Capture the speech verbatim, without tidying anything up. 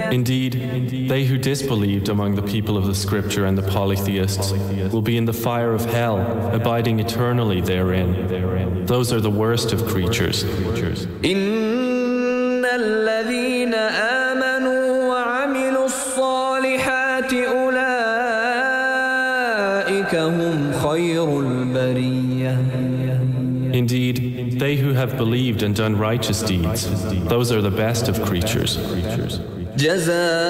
Indeed, they who disbelieved among the people of the scripture and the polytheists will be in the fire of hell, abiding eternally therein. Those are the worst of creatures. إن الذين آمنوا وعملوا الصالحات أولئك هم خير البرية. Indeed, they who have believed and done righteous deeds, those are the best of creatures.